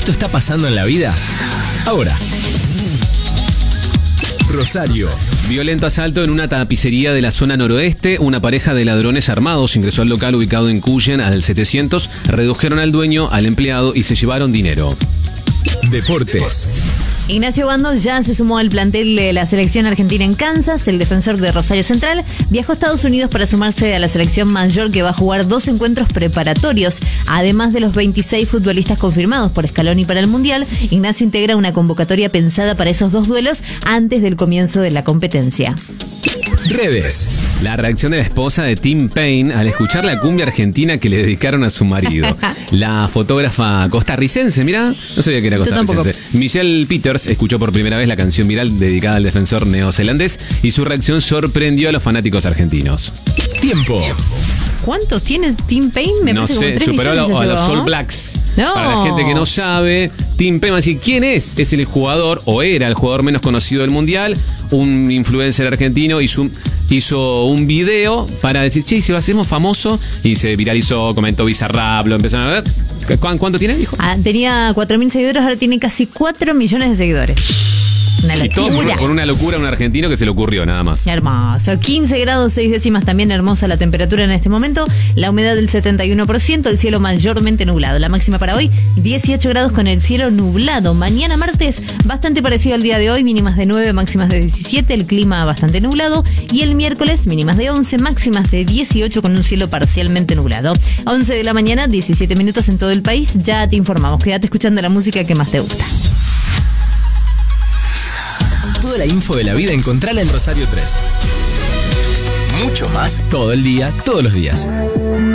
esto está pasando en la vida ahora. Rosario. Violento asalto en una tapicería de la zona noroeste. Una pareja de ladrones armados ingresó al local ubicado en Cuyen, al 700, redujeron al dueño, al empleado y se llevaron dinero. Deportes. Ignacio Bando ya se sumó al plantel de la selección argentina en Kansas. El defensor de Rosario Central viajó a Estados Unidos para sumarse a la selección mayor, que va a jugar 2 encuentros preparatorios. Además de los 26 futbolistas confirmados por Scaloni para el Mundial, Ignacio integra una convocatoria pensada para esos 2 duelos antes del comienzo de la competencia. Redes. La reacción de la esposa de Tim Payne al escuchar la cumbia argentina que le dedicaron a su marido. La fotógrafa costarricense, mirá, no sabía que era costarricense. Michelle Peters escuchó por primera vez la canción viral dedicada al defensor neozelandés y su reacción sorprendió a los fanáticos argentinos. Tiempo. ¿Cuántos tiene Tim Payne? No sé, superó a los All Blacks. No. Para la gente que no sabe, Tim Payne va a decir quién es. Es el jugador, o era el jugador menos conocido del mundial, un influencer argentino, hizo un video para decir, che, si lo hacemos famoso, y se viralizó, comentó Bizarrap, lo empezaron a ver. ¿Cuánto tiene, dijo? Tenía 4.000 seguidores, ahora tiene casi 4 millones de seguidores. Y todo por una locura, un argentino que se le ocurrió, nada más. Hermoso. 15 grados 6 décimas, también hermosa la temperatura en este momento. La humedad del 71%, el cielo mayormente nublado. La máxima para hoy, 18 grados con el cielo nublado. Mañana martes, bastante parecido al día de hoy, mínimas de 9, máximas de 17, el clima bastante nublado. Y el miércoles, mínimas de 11, máximas de 18 con un cielo parcialmente nublado. 11 de la mañana, 17 minutos en todo el país. Ya te informamos, quédate escuchando la música que más te gusta. Toda la info de la vida encontrala en Rosario 3. Mucho más todo el día, todos los días.